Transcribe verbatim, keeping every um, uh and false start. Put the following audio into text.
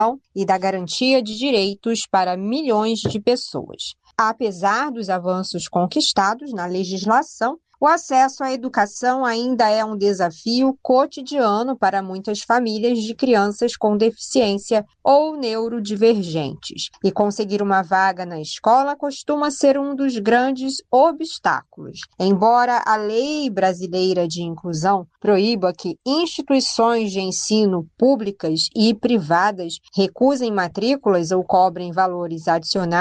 e da garantia de direitos para milhões de pessoas. Apesar dos avanços conquistados na legislação, o acesso à educação ainda é um desafio cotidiano para muitas famílias de crianças com deficiência ou neurodivergentes. E conseguir uma vaga na escola costuma ser um dos grandes obstáculos. Embora a Lei Brasileira de Inclusão proíba que instituições de ensino públicas e privadas recusem matrículas ou cobrem valores adicionais